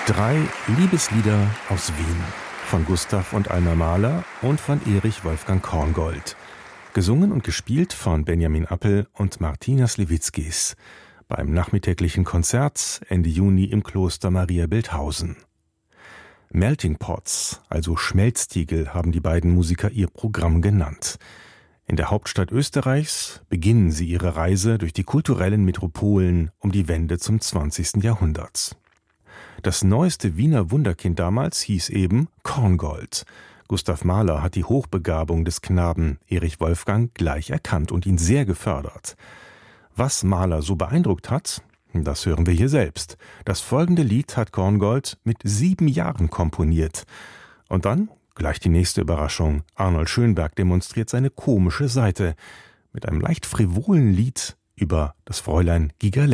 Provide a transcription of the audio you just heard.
3 Liebeslieder aus Wien von Gustav und Alma Mahler und von Erich Wolfgang Korngold. Gesungen und gespielt von Benjamin Appel und Martina Sliwickis beim nachmittäglichen Konzert Ende Juni im Kloster Maria Bilthausen. Melting Pots, also Schmelztiegel, haben die beiden Musiker ihr Programm genannt. In der Hauptstadt Österreichs beginnen sie ihre Reise durch die kulturellen Metropolen um die Wende zum 20. Jahrhundert. Das neueste Wiener Wunderkind damals hieß eben Korngold. Gustav Mahler hat die Hochbegabung des Knaben Erich Wolfgang gleich erkannt und ihn sehr gefördert. Was Mahler so beeindruckt hat, das hören wir hier selbst. Das folgende Lied hat Korngold mit 7 Jahren komponiert. Und dann, gleich die nächste Überraschung, Arnold Schönberg demonstriert seine komische Seite mit einem leicht frivolen Lied über das Fräulein Gigerellä.